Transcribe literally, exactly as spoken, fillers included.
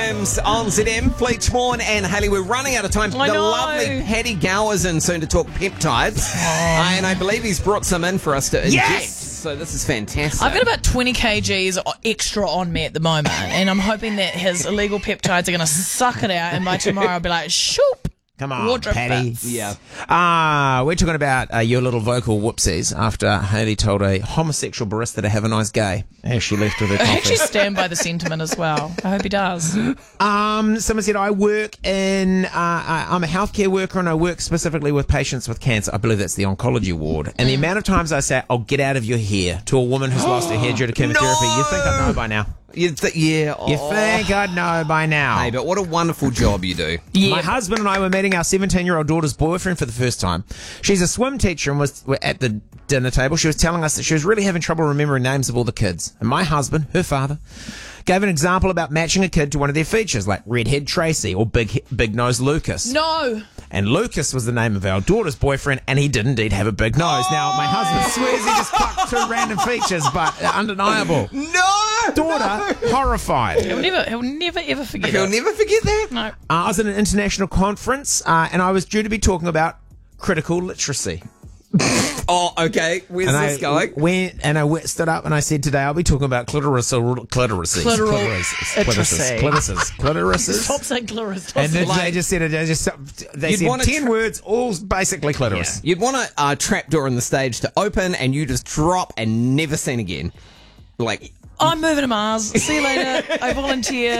times on Z M. Fleetmorn and Haley, we're running out of time. I the know. lovely Paddy Gower's in soon to talk peptides. Uh, and I believe he's brought some in for us to ingest. Yes! So this is fantastic. I've got about twenty kilograms extra on me at the moment, and I'm hoping that his illegal peptides are going to suck it out, and by tomorrow I'll be like, shoop. Come on, Wardrobe Paddy. fits. Yeah. Ah, we're talking about uh, your little vocal whoopsies after Haley told a homosexual barista to have a nice gay as she left with her I coffee. actually stand by the sentiment as well. I hope he does. Um, someone said, I work in, uh, uh, I'm a healthcare worker and I work specifically with patients with cancer. I believe that's the oncology ward. And the amount of times I say, I'll get out of your hair to a woman who's lost her hair due to chemotherapy, No! you think I know by now. You th- yeah. You oh. think I'd know by now. Hey, but what a wonderful job you do. My husband and I were meeting our seventeen-year-old daughter's boyfriend for the first time. She's a swim teacher and was at the dinner table. She was telling us that she was really having trouble remembering names of all the kids. And my husband, her father, gave an example about matching a kid to one of their features, like Redhead Tracy or Big Big Nose Lucas. No. And Lucas was the name of our daughter's boyfriend, and he did indeed have a big nose. Now, my husband swears he just plucked two random features, but undeniable. No! Daughter, horrified. He'll never, he'll never ever forget He'll it. never forget that. No. Uh, I was at an international conference, uh, and I was due to be talking about critical literacy. Oh, okay. Where's And this I going? went and I went, stood up and I said, today I'll be talking about clitorisal clitorises. Clitoral clitorises. literacy. Clitorises. Clitorises. Stop saying clitoris. And then Like- they just said it. They just they You'd said wanna ten tr- words, all basically clitoris. You'd want a uh, trapdoor in the stage to open and you just drop and never seen again. Like, I'm moving to Mars. See you later. I volunteer.